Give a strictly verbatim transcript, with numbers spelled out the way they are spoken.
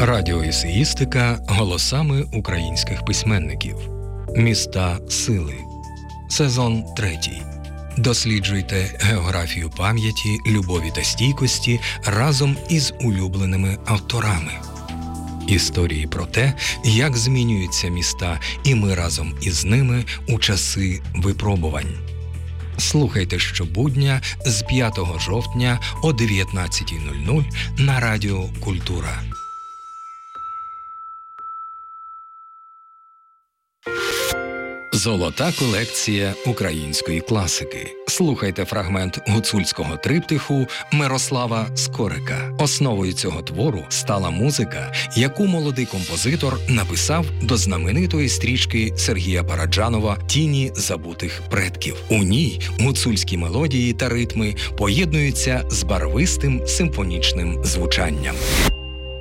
Радіоесеїстика голосами українських письменників. Міста сили. Сезон третій. Досліджуйте географію пам'яті, любові та стійкості разом із улюбленими авторами. Історії про те, як змінюються міста, і ми разом із ними у часи випробувань. Слухайте щобудня з п'ятого жовтня о дев'ятнадцятій нуль нуль на Радіо Культура. Золота колекція української класики. Слухайте фрагмент гуцульського триптиху Мирослава Скорика. Основою цього твору стала музика, яку молодий композитор написав до знаменитої стрічки Сергія Параджанова «Тіні забутих предків». У ній гуцульські мелодії та ритми поєднуються з барвистим симфонічним звучанням.